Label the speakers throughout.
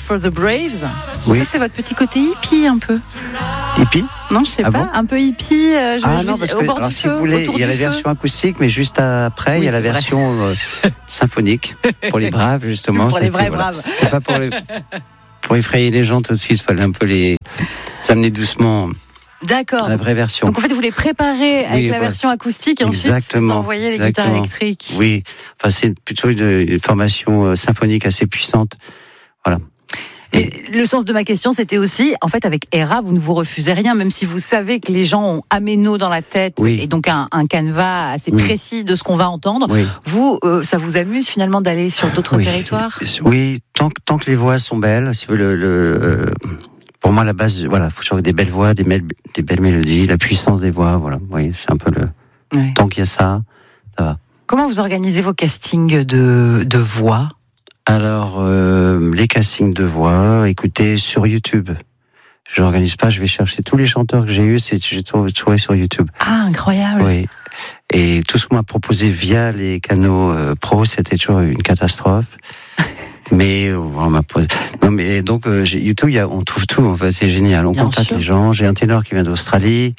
Speaker 1: for the Braves.
Speaker 2: Oui.
Speaker 1: Ça, c'est votre petit côté hippie un peu.
Speaker 2: Hippie?
Speaker 1: Non, je sais pas.
Speaker 2: Bon,
Speaker 1: un peu hippie.
Speaker 2: Parce
Speaker 1: au
Speaker 2: que,
Speaker 1: bord
Speaker 2: alors,
Speaker 1: du
Speaker 2: si
Speaker 1: feu,
Speaker 2: vous voulez,
Speaker 1: autour
Speaker 2: il y a
Speaker 1: du
Speaker 2: la
Speaker 1: feu.
Speaker 2: version acoustique, mais juste après,
Speaker 1: Oui,
Speaker 2: il y a la
Speaker 1: c'est vrai.
Speaker 2: version symphonique pour les braves, justement.
Speaker 1: Pour les
Speaker 2: C'était,
Speaker 1: vrais
Speaker 2: voilà.
Speaker 1: braves.
Speaker 2: C'est pas pour effrayer les gens tout de suite. Il fallait un peu les amener doucement
Speaker 1: D'accord.
Speaker 2: à la vraie version.
Speaker 1: Donc en fait, vous les préparez avec la
Speaker 2: voilà.
Speaker 1: version acoustique et ensuite vous envoyez les guitares électriques.
Speaker 2: Oui, enfin, c'est plutôt une formation symphonique assez puissante. Voilà.
Speaker 1: Mais le sens de ma question, c'était aussi, en fait, avec Hera, vous ne vous refusez rien, même si vous savez que les gens ont Améno dans la tête,
Speaker 2: Oui.
Speaker 1: et donc un canevas assez
Speaker 2: Oui.
Speaker 1: précis de ce qu'on va entendre.
Speaker 2: Oui.
Speaker 1: Vous, ça vous amuse finalement d'aller sur d'autres territoires ?
Speaker 2: Oui, tant que les voix sont belles, si vous voulez, pour moi, la base, voilà, faut toujours des belles voix, des belles mélodies, la puissance des voix, voilà. Oui, c'est un peu
Speaker 1: Ouais.
Speaker 2: Tant qu'il y a ça va.
Speaker 1: Comment vous organisez vos castings de voix ?
Speaker 2: Alors, les castings de voix, écoutez, sur YouTube. Je n'organise pas, je vais chercher tous les chanteurs que j'ai eus, j'ai trouvé sur YouTube.
Speaker 1: Ah, incroyable.
Speaker 2: Oui. Et tout ce qu'on m'a proposé via les canaux pro, c'était toujours une catastrophe. Mais on m'a posé. Non, mais donc YouTube, on trouve tout. En fait, c'est génial. On
Speaker 1: Bien
Speaker 2: contacte
Speaker 1: sûr.
Speaker 2: les gens. J'ai un ténor qui vient d'Australie.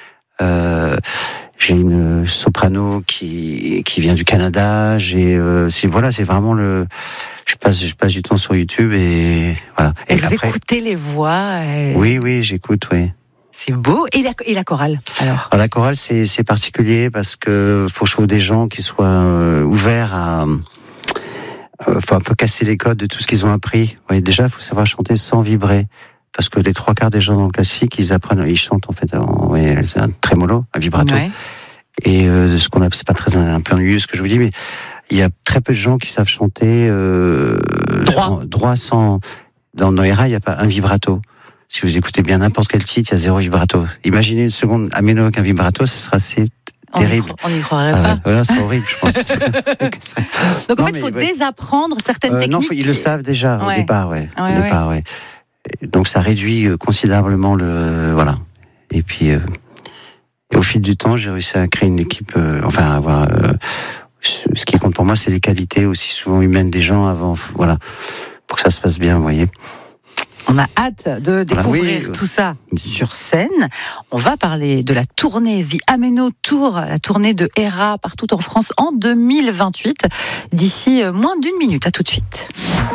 Speaker 2: J'ai une soprano qui vient du Canada. C'est vraiment le. Je passe du temps sur YouTube et voilà.
Speaker 1: Et vous écoutez les voix.
Speaker 2: Oui, j'écoute, oui.
Speaker 1: C'est beau. Et la chorale, alors ?
Speaker 2: Alors, la chorale, c'est particulier parce que faut que je trouve des gens qui soient ouverts à. Faut un peu casser les codes de tout ce qu'ils ont appris. Oui, déjà, il faut savoir chanter sans vibrer. Parce que les 3/4 des gens dans le classique, ils chantent en fait, c'est un trémolo, un vibrato.
Speaker 1: Ouais.
Speaker 2: Et ce qu'on appelle, c'est pas très un peu ennuyeux ce que je vous dis, mais il y a très peu de gens qui savent chanter droit sans. Dans Hera, il n'y a pas un vibrato. Si vous écoutez bien n'importe quel titre, il y a 0 vibrato. Imaginez une seconde Améno avec un vibrato, ce sera assez terrible.
Speaker 1: On n'y croirait pas.
Speaker 2: Voilà, c'est horrible, je pense.
Speaker 1: Donc en fait, il faut désapprendre certaines techniques.
Speaker 2: Non, ils le savent déjà au départ, ouais.
Speaker 1: Ouais.
Speaker 2: Et donc ça réduit considérablement voilà. Et puis au fil du temps, j'ai réussi à créer une équipe, avoir. Ce qui compte pour moi, c'est les qualités aussi souvent humaines des gens avant, voilà, pour que ça se passe bien, vous voyez.
Speaker 1: On a hâte de découvrir tout ça sur scène. On va parler de la tournée The Améno Tour, la tournée de Hera partout en France en 2028. D'ici moins d'1 minute. À tout de suite.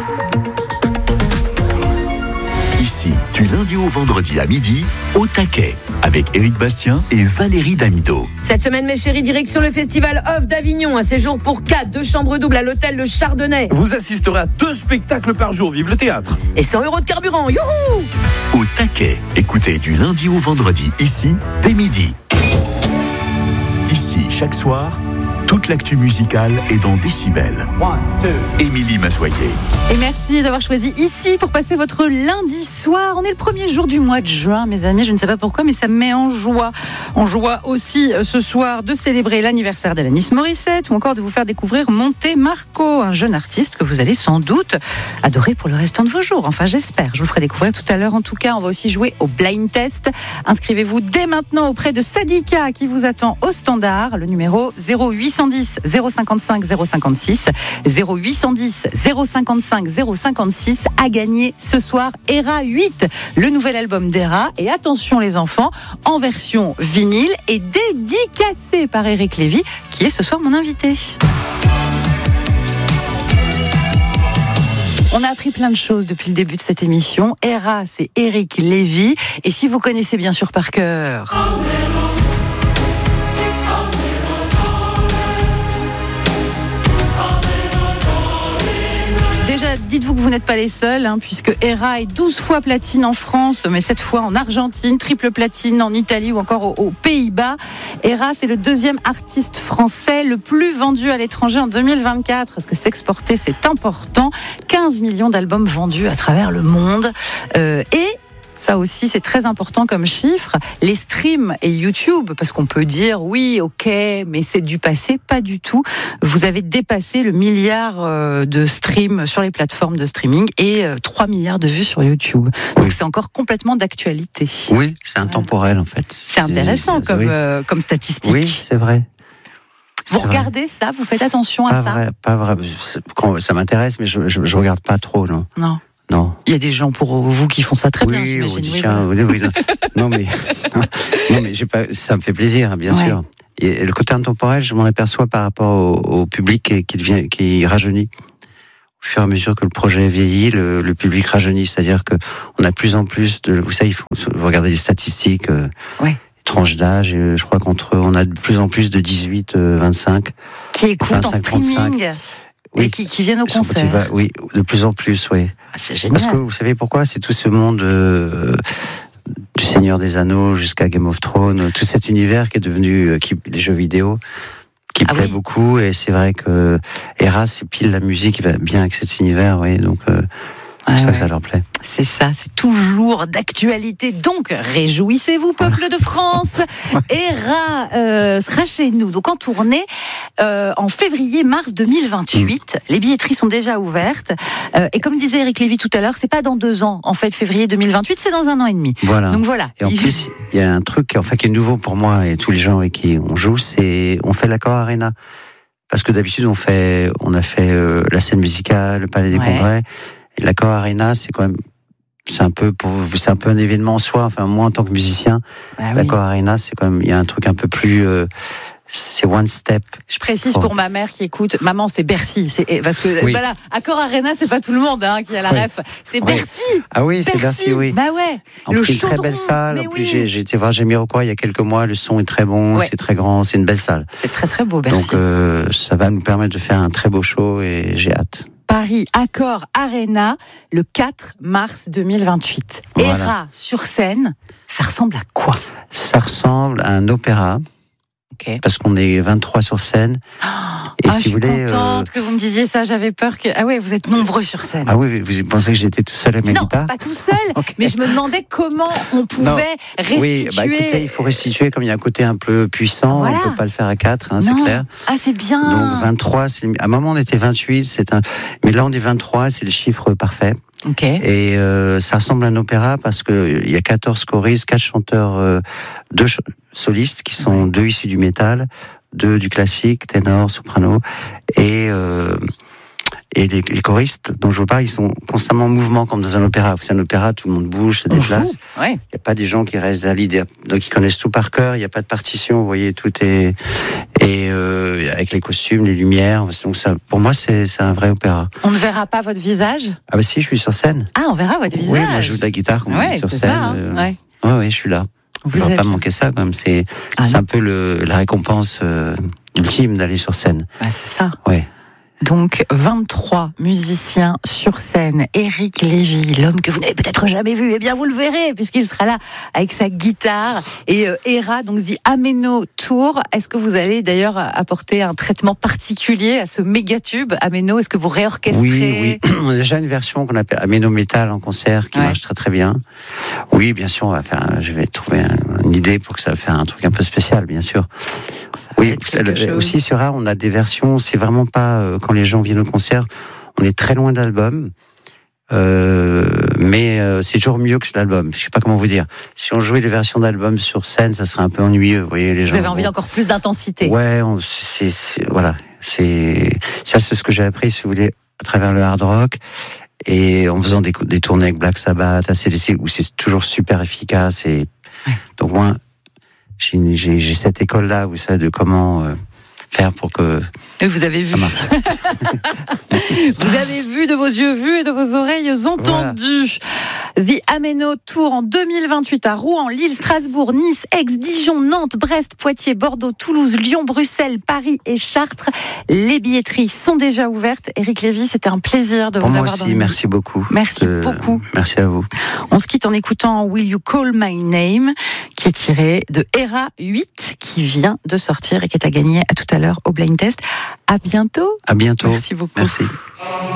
Speaker 3: Ici, du lundi au vendredi à midi, au taquet, avec Éric Bastien et Valérie Damido.
Speaker 4: Cette semaine, mes chéris, direction le Festival Off d'Avignon. Un séjour pour 4, 2 chambres doubles à l'hôtel Le Chardonnay.
Speaker 5: Vous assisterez à 2 spectacles par jour. Vive le théâtre.
Speaker 4: Et 100 € de carburant. Youhou!
Speaker 3: Au taquet, écoutez du lundi au vendredi, ici, dès midi. Ici, chaque soir, toute l'actu musicale est dans Décibel. Émilie Massoyer.
Speaker 1: Et merci d'avoir choisi ici pour passer votre lundi soir. On est le premier jour du mois de juin, mes amis. Je ne sais pas pourquoi, mais ça me met en joie. En joie aussi ce soir de célébrer l'anniversaire d'Alanis Morissette ou encore de vous faire découvrir Monte Marco, un jeune artiste que vous allez sans doute adorer pour le restant de vos jours. Enfin, j'espère. Je vous ferai découvrir tout à l'heure. En tout cas, on va aussi jouer au blind test. Inscrivez-vous dès maintenant auprès de Sadika qui vous attend au standard. Le numéro 0810 055 056 0810 055 056 à gagner ce soir Hera 8, le nouvel album d'Hera. Et attention les enfants, en version vinyle et dédicacé par Eric Lévy qui est ce soir mon invité. On a appris plein de choses depuis le début de cette émission. Hera, c'est Eric Lévy. Et si vous connaissez bien sûr par cœur... Déjà, dites-vous que vous n'êtes pas les seuls, puisque Hera est 12 fois platine en France, mais cette fois en Argentine, triple platine en Italie ou encore aux Pays-Bas. Hera, c'est le 2e artiste français le plus vendu à l'étranger en 2024. Parce que s'exporter, c'est important. 15 millions d'albums vendus à travers le monde. Et ça aussi, c'est très important comme chiffre. Les streams et YouTube, parce qu'on peut dire, oui, ok, mais c'est du passé, pas du tout. Vous avez dépassé le milliard de streams sur les plateformes de streaming et 3 milliards de vues sur YouTube. Donc c'est encore complètement d'actualité.
Speaker 2: Oui, c'est intemporel en fait.
Speaker 1: C'est intéressant comme statistique.
Speaker 2: Oui, c'est vrai.
Speaker 1: Vous regardez ça, vous faites attention à ça?
Speaker 2: Pas vrai. Ça m'intéresse, mais je regarde pas trop, non.
Speaker 1: Non.
Speaker 2: Non.
Speaker 1: Il y a des gens pour vous qui font ça très bien,
Speaker 2: Oui,
Speaker 1: j'imagine.
Speaker 2: audition, oui, non, mais ça me fait plaisir, bien sûr. Et le côté intemporel, je m'en aperçois par rapport au public qui rajeunit. Au fur et à mesure que le projet vieillit, le public rajeunit, c'est-à-dire que on a de plus en plus de, vous savez, vous regardez les statistiques, tranches d'âge, et je crois on a de plus en plus de 18-25
Speaker 1: qui écoutent en streaming.
Speaker 2: 35.
Speaker 1: Et qui viennent au concert.
Speaker 2: Oui, de plus en plus, oui.
Speaker 1: C'est génial.
Speaker 2: Parce que vous savez pourquoi? C'est tout ce monde du Seigneur des Anneaux jusqu'à Game of Thrones, tout cet univers qui est devenu les jeux vidéo, qui plaît beaucoup. Et c'est vrai que Hera, c'est pile la musique qui va bien avec cet univers, oui. Donc ça leur plaît.
Speaker 1: C'est ça, c'est toujours d'actualité. Donc, réjouissez-vous, peuple de France. Hera sera chez nous, donc en tournée, en février-mars 2028. Les billetteries sont déjà ouvertes. Et comme disait Eric Lévy tout à l'heure, c'est pas dans 2 ans. En fait, février 2028, c'est dans 1 an et demi.
Speaker 2: Voilà.
Speaker 1: Donc voilà.
Speaker 2: Et en plus, il y a un truc qui est nouveau pour moi et tous les gens avec qui on joue, on fait l'Accor Arena. Parce que d'habitude, on a fait la scène musicale, le Palais des Congrès. Et l'Accor Arena, c'est un peu un événement en soi. Enfin, moi, en tant que musicien, l'Accor Arena, il y a un truc un peu plus, c'est one step.
Speaker 1: Je précise pour ma mère qui écoute, maman, c'est Bercy. Parce que, voilà, Accor Arena, c'est pas tout le monde, qui a la ref. C'est Bercy.
Speaker 2: Ah oui, c'est Bercy, oui.
Speaker 1: Bah ouais.
Speaker 2: C'est une très belle salle. En plus, j'ai été voir Jamiroquai il y a quelques mois. Le son est très bon, c'est très grand, c'est une belle salle.
Speaker 1: C'est très très beau, Bercy.
Speaker 2: Donc, ça va nous permettre de faire un très beau show et j'ai hâte.
Speaker 1: Paris Accor Arena, le 4 mars 2028. Voilà. Hera sur scène, ça ressemble à quoi?
Speaker 2: Ça ressemble à un opéra. Parce qu'on est 23 sur scène.
Speaker 1: Et si vous voulez, je suis contente que vous me disiez ça. J'avais peur que... Ah ouais, vous êtes nombreux sur scène.
Speaker 2: Ah oui, vous pensez que j'étais tout seul à ma guitare?
Speaker 1: Non, pas tout seul. Mais je me demandais comment on pouvait restituer.
Speaker 2: Oui, écoutez, il faut restituer comme il y a un côté un peu puissant. On ne peut pas le faire à 4, c'est clair.
Speaker 1: Ah, c'est bien.
Speaker 2: Donc 23, à un moment on était 28, mais là on est 23, c'est le chiffre parfait. Et ça ressemble à un opéra parce qu'il y a 14 choristes, 4 chanteurs, 2 solistes qui sont 2 issus du métal, 2 du classique, ténor, soprano, et les choristes dont je vous parle, ils sont constamment en mouvement comme dans un opéra. C'est un opéra, tout le monde bouge, se déplace. Il n'y a pas des gens qui restent à l'idée, donc ils connaissent tout par cœur. Il n'y a pas de partition, vous voyez, tout est avec les costumes, les lumières. Donc ça, pour moi, c'est un vrai opéra.
Speaker 1: On ne verra pas votre visage?
Speaker 2: Ah bah si, je suis sur scène.
Speaker 1: Ah, on verra votre visage.
Speaker 2: Oui, moi je joue de la guitare comme on dit sur scène. Oui, je suis là. On ne va pas manquer ça, quand même. C'est un peu la récompense ultime d'aller sur scène.
Speaker 1: C'est ça.
Speaker 2: Oui.
Speaker 1: Donc, 23 musiciens sur scène. Eric Lévy, l'homme que vous n'avez peut-être jamais vu, eh bien, vous le verrez, puisqu'il sera là avec sa guitare. Et Hera, donc, dit Ameno Tour. Est-ce que vous allez d'ailleurs apporter un traitement particulier à ce méga tube Ameno? Est-ce que vous réorchestrez?
Speaker 2: Oui. On a déjà une version qu'on appelle Ameno Metal en concert qui marche très très bien. Oui, bien sûr, je vais trouver une idée pour que ça fasse un truc un peu spécial, bien sûr. Oui, aussi sur Hera, on a des versions, c'est vraiment pas, quand les gens viennent au concert, on est très loin de l'album, mais c'est toujours mieux que l'album. Je sais pas comment vous dire. Si on jouait des versions d'album sur scène, ça serait un peu ennuyeux. Vous voyez, les gens.
Speaker 1: Vous avez envie d'encore plus d'intensité.
Speaker 2: Ouais, voilà. C'est ce que j'ai appris, si vous voulez, à travers le hard rock. Et en faisant des tournées avec Black Sabbath, AC/DC, où c'est toujours super efficace. Et donc moi, j'ai cette école-là, vous savez, de comment faire pour que...
Speaker 1: Vous avez vu. Vous avez vu, de vos yeux vus et de vos oreilles entendues. Voilà. The Ameno Tour en 2028 à Rouen, Lille, Strasbourg, Nice, Aix, Dijon, Nantes, Brest, Poitiers, Bordeaux, Toulouse, Lyon, Bruxelles, Paris et Chartres. Les billetteries sont déjà ouvertes. Eric Lévy, c'était un plaisir de vous avoir dans le...
Speaker 2: Merci beaucoup.
Speaker 1: Merci beaucoup.
Speaker 2: Merci à vous.
Speaker 1: On se quitte en écoutant Will You Call My Name, qui est tiré de Hera 8, qui vient de sortir et qui est à gagner à tout à l'heure au Blind Test. À bientôt.
Speaker 2: À bientôt.
Speaker 1: Merci beaucoup.
Speaker 2: Merci.